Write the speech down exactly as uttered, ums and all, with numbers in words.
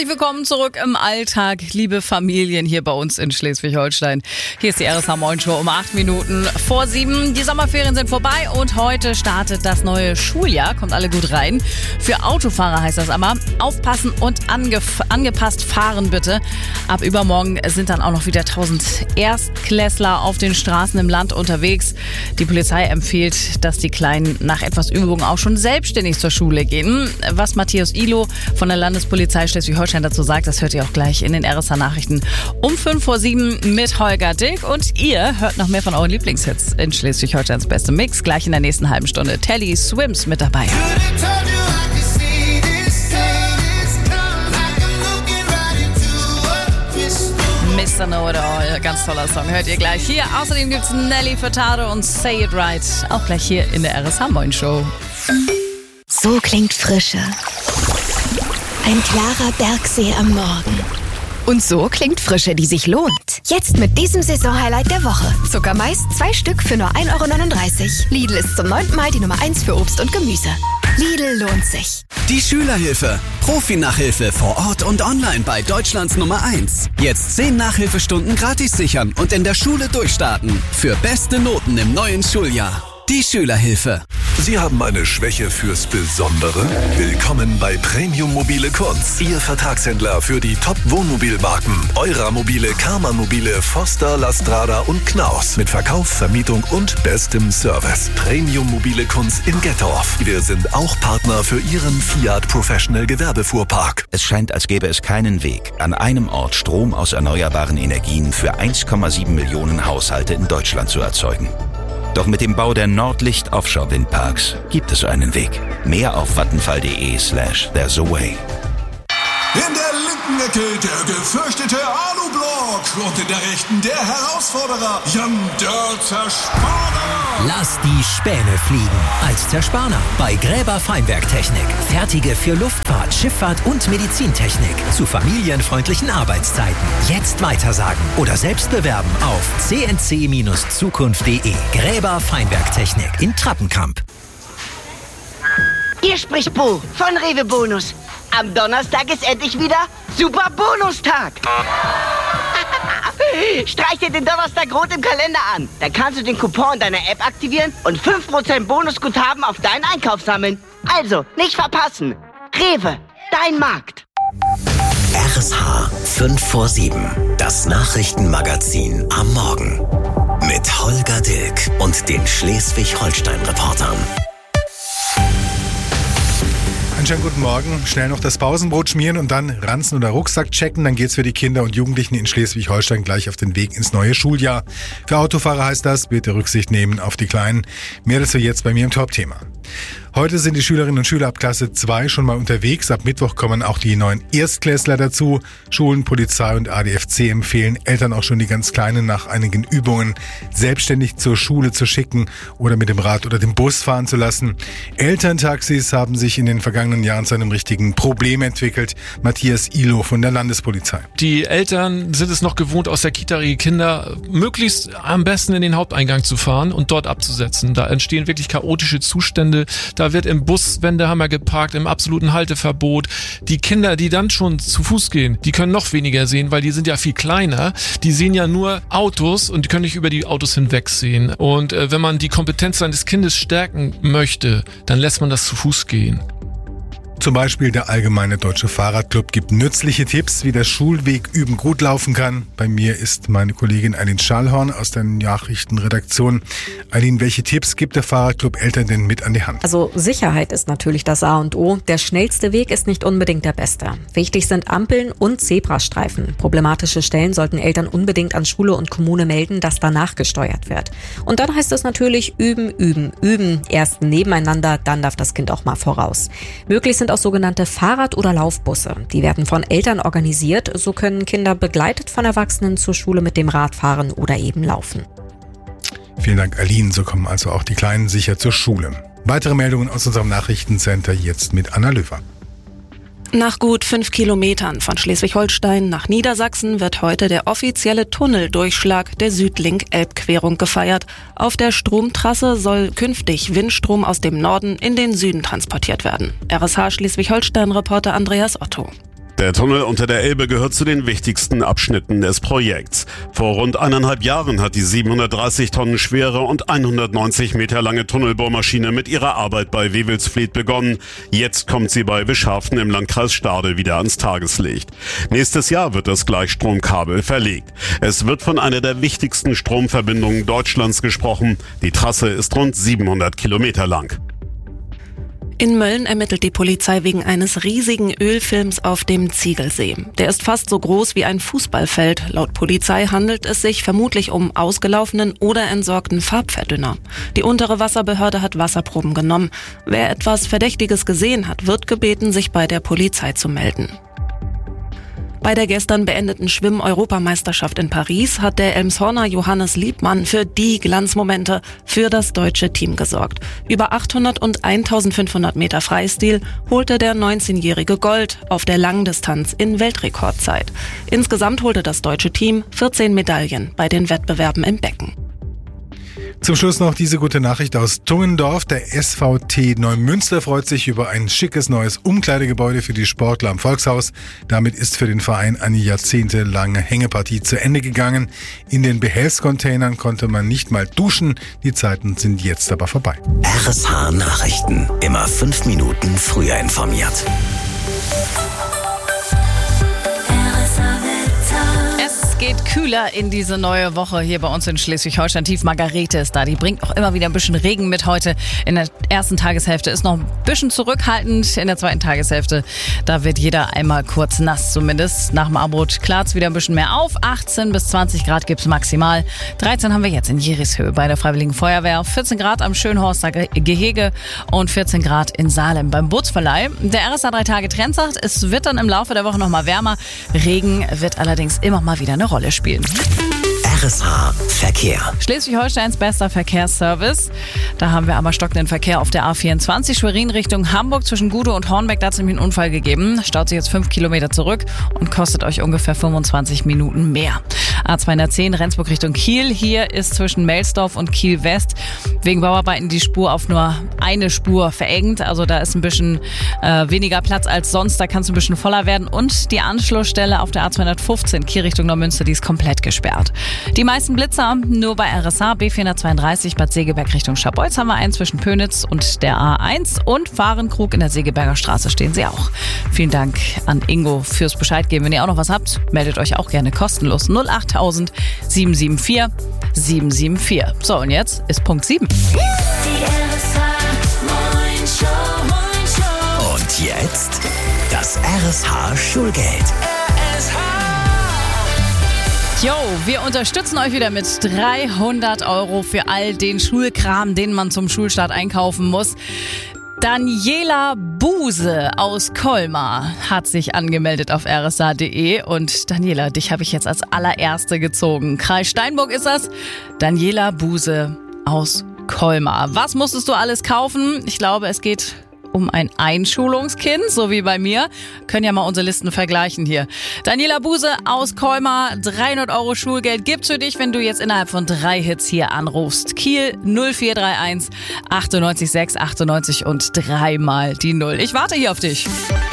Herzlich willkommen zurück im Alltag, liebe Familien hier bei uns in Schleswig-Holstein. Hier ist die R S H-Morgenshow um acht Minuten vor sieben. Die Sommerferien sind vorbei und heute startet das neue Schuljahr. Kommt alle gut rein. Für Autofahrer heißt das aber, aufpassen und angef- angepasst fahren bitte. Ab übermorgen sind dann auch noch wieder tausend Erstklässler auf den Straßen im Land unterwegs. Die Polizei empfiehlt, dass die Kleinen nach etwas Übung auch schon selbstständig zur Schule gehen. Was Matthias Ilo von der Landespolizei Schleswig-Holstein dazu sagt, das hört ihr auch gleich in den R S H-Nachrichten um fünf vor sieben mit Holger Dick. Und ihr hört noch mehr von euren Lieblingshits in Schleswig-Holsteins beste Mix. Gleich in der nächsten halben Stunde. Telly Swims mit dabei. Mister Know-It-All, ganz toller Song, hört ihr gleich hier. Außerdem gibt's Nelly Furtado und Say It Right, auch gleich hier in der R S H-Morgenshow. So klingt Frische. Ein klarer Bergsee am Morgen. Und so klingt Frische, die sich lohnt. Jetzt mit diesem Saisonhighlight der Woche. Zuckermais, zwei Stück für nur ein Euro neununddreißig. Lidl ist zum neunten Mal die Nummer eins für Obst und Gemüse. Lidl lohnt sich. Die Schülerhilfe. Profi-Nachhilfe vor Ort und online bei Deutschlands Nummer eins. Jetzt zehn Nachhilfestunden gratis sichern und in der Schule durchstarten. Für beste Noten im neuen Schuljahr. Die Schülerhilfe. Sie haben eine Schwäche fürs Besondere? Willkommen bei Premium Mobile Kunz, Ihr Vertragshändler für die Top-Wohnmobilmarken Eura-Mobile, Karmann-Mobile, Foster, Lastrada und Knaus. Mit Verkauf, Vermietung und bestem Service. Premium Mobile Kunz in Gettorf. Wir sind auch Partner für Ihren Fiat Professional Gewerbefuhrpark. Es scheint, als gäbe es keinen Weg, an einem Ort Strom aus erneuerbaren Energien für eins Komma sieben Millionen Haushalte in Deutschland zu erzeugen. Doch mit dem Bau der Nordlicht Offshore Windparks gibt es einen Weg. Mehr auf vattenfall.de slash there's a way. In der linken Ecke der gefürchtete Alublock und in der rechten der Herausforderer Jan der Zerspaner. Lass die Späne fliegen als Zerspaner bei Gräber Feinwerktechnik. Fertige für Luftfahrt, Schifffahrt und Medizintechnik zu familienfreundlichen Arbeitszeiten. Jetzt weitersagen oder selbst bewerben auf c n c Zukunft punkt d e. Gräber Feinwerktechnik in Trappenkamp. Hier spricht Bo von Rewe Bonus. Am Donnerstag ist endlich wieder Super Bonustag. Streich dir den Donnerstag rot im Kalender an. Dann kannst du den Coupon deiner App aktivieren und fünf Prozent Bonusguthaben auf deinen Einkauf sammeln. Also, nicht verpassen. Rewe, dein Markt. R S H fünf vor sieben. Das Nachrichtenmagazin am Morgen. Mit Holger Dilk und den Schleswig-Holstein-Reportern. Einen schönen guten Morgen. Schnell noch das Pausenbrot schmieren und dann Ranzen oder Rucksack checken. Dann geht's für die Kinder und Jugendlichen in Schleswig-Holstein gleich auf den Weg ins neue Schuljahr. Für Autofahrer heißt das, bitte Rücksicht nehmen auf die Kleinen. Mehr dazu jetzt bei mir im Top-Thema. Heute sind die Schülerinnen und Schüler ab Klasse zwei schon mal unterwegs. Ab Mittwoch kommen auch die neuen Erstklässler dazu. Schulen, Polizei und A D F C empfehlen Eltern auch schon die ganz Kleinen nach einigen Übungen selbstständig zur Schule zu schicken oder mit dem Rad oder dem Bus fahren zu lassen. Elterntaxis haben sich in den vergangenen Jahren zu einem richtigen Problem entwickelt. Matthias Ilo von der Landespolizei. Die Eltern sind es noch gewohnt, aus der Kita ihre Kinder möglichst am besten in den Haupteingang zu fahren und dort abzusetzen. Da entstehen wirklich chaotische Zustände. Da wird im Bus Wendehammer geparkt, im absoluten Halteverbot. Die Kinder, die dann schon zu Fuß gehen, die können noch weniger sehen, weil die sind ja viel kleiner. Die sehen ja nur Autos und die können nicht über die Autos hinwegsehen. Und äh, wenn man die Kompetenz seines Kindes stärken möchte, dann lässt man das zu Fuß gehen. Zum Beispiel der Allgemeine Deutsche Fahrradclub gibt nützliche Tipps, wie der Schulweg üben gut laufen kann. Bei mir ist meine Kollegin Eileen Schallhorn aus der Nachrichtenredaktion. Eileen, welche Tipps gibt der Fahrradclub Eltern denn mit an die Hand? Also Sicherheit ist natürlich das A und O. Der schnellste Weg ist nicht unbedingt der beste. Wichtig sind Ampeln und Zebrastreifen. Problematische Stellen sollten Eltern unbedingt an Schule und Kommune melden, dass danach gesteuert wird. Und dann heißt es natürlich üben, üben, üben. Erst nebeneinander, dann darf das Kind auch mal voraus. Möglich sind auch sogenannte Fahrrad- oder Laufbusse. Die werden von Eltern organisiert. So können Kinder begleitet von Erwachsenen zur Schule mit dem Rad fahren oder eben laufen. Vielen Dank, Aline. So kommen also auch die Kleinen sicher zur Schule. Weitere Meldungen aus unserem Nachrichtencenter jetzt mit Anna Löwer. Nach gut fünf Kilometern von Schleswig-Holstein nach Niedersachsen wird heute der offizielle Tunneldurchschlag der Südlink-Elbquerung gefeiert. Auf der Stromtrasse soll künftig Windstrom aus dem Norden in den Süden transportiert werden. R S H Schleswig-Holstein-Reporter Andreas Otto. Der Tunnel unter der Elbe gehört zu den wichtigsten Abschnitten des Projekts. Vor rund eineinhalb Jahren hat die siebenhundertdreißig Tonnen schwere und hundertneunzig Meter lange Tunnelbohrmaschine mit ihrer Arbeit bei Wewelsfleth begonnen. Jetzt kommt sie bei Wischhafen im Landkreis Stade wieder ans Tageslicht. Nächstes Jahr wird das Gleichstromkabel verlegt. Es wird von einer der wichtigsten Stromverbindungen Deutschlands gesprochen. Die Trasse ist rund siebenhundert Kilometer lang. In Mölln ermittelt die Polizei wegen eines riesigen Ölfilms auf dem Ziegelsee. Der ist fast so groß wie ein Fußballfeld. Laut Polizei handelt es sich vermutlich um ausgelaufenen oder entsorgten Farbverdünner. Die untere Wasserbehörde hat Wasserproben genommen. Wer etwas Verdächtiges gesehen hat, wird gebeten, sich bei der Polizei zu melden. Bei der gestern beendeten Schwimm-Europameisterschaft in Paris hat der Elmshorner Johannes Liebmann für die Glanzmomente für das deutsche Team gesorgt. Über achthundert und eintausendfünfhundert Meter Freistil holte der neunzehnjährige Gold auf der Langdistanz in Weltrekordzeit. Insgesamt holte das deutsche Team vierzehn Medaillen bei den Wettbewerben im Becken. Zum Schluss noch diese gute Nachricht aus Tungendorf. Der S V T Neumünster freut sich über ein schickes neues Umkleidegebäude für die Sportler am Volkshaus. Damit ist für den Verein eine jahrzehntelange Hängepartie zu Ende gegangen. In den Behelfscontainern konnte man nicht mal duschen. Die Zeiten sind jetzt aber vorbei. R S H Nachrichten. Immer fünf Minuten früher informiert. Geht kühler in diese neue Woche hier bei uns in Schleswig-Holstein. Tief Margarete ist da. Die bringt auch immer wieder ein bisschen Regen mit heute. In der ersten Tageshälfte ist noch ein bisschen zurückhaltend. In der zweiten Tageshälfte, da wird jeder einmal kurz nass zumindest. Nach dem Abend klart es wieder ein bisschen mehr auf. achtzehn bis zwanzig Grad gibt's maximal. dreizehn haben wir jetzt in Jerishöhe bei der Freiwilligen Feuerwehr. vierzehn Grad am Schönhorster Gehege und vierzehn Grad in Salem beim Bootsverleih. Der R S A drei Tage Trend sagt, es wird dann im Laufe der Woche noch mal wärmer. Regen wird allerdings immer mal wieder eine Rolle spielen. R S H Verkehr. Schleswig-Holsteins bester Verkehrsservice. Da haben wir aber stockenden Verkehr auf der A vierundzwanzig Schwerin Richtung Hamburg zwischen Gude und Hornbeck. Da hat es nämlich einen Unfall gegeben. Staut sich jetzt fünf Kilometer zurück und kostet euch ungefähr fünfundzwanzig Minuten mehr. A zweihundertzehn Rendsburg Richtung Kiel. Hier ist zwischen Melsdorf und Kiel West wegen Bauarbeiten die Spur auf nur eine Spur verengt. Also da ist ein bisschen äh, weniger Platz als sonst. Da kann es ein bisschen voller werden. Und die Anschlussstelle auf der A zweihundertfünfzehn Kiel Richtung Neumünster, die ist komplett gesperrt. Die meisten Blitzer nur bei R S A. B vierhundertzweiunddreißig Bad Segeberg Richtung Scharbeutz haben wir einen zwischen Pönitz und der A eins. Und Fahrenkrug in der Segeberger Straße stehen sie auch. Vielen Dank an Ingo fürs Bescheid geben. Wenn ihr auch noch was habt, meldet euch auch gerne kostenlos. null achttausend sieben sieben vier sieben sieben vier. So, und jetzt ist Punkt sieben. Und jetzt das R S H Schulgeld. Jo, wir unterstützen euch wieder mit dreihundert Euro für all den Schulkram, den man zum Schulstart einkaufen muss. Daniela Buse aus Colmar hat sich angemeldet auf r s h punkt d e und Daniela, dich habe ich jetzt als allererste gezogen. Kreis Steinburg ist das. Daniela Buse aus Colmar. Was musstest du alles kaufen? Ich glaube, es geht um ein Einschulungskind, so wie bei mir. Können ja mal unsere Listen vergleichen hier. Daniela Buse aus Colmar, dreihundert Euro Schulgeld gibt's für dich, wenn du jetzt innerhalb von drei Hits hier anrufst. Kiel null vier drei eins achtundneunzig sechs achtundneunzig und dreimal die Null. Ich warte hier auf dich.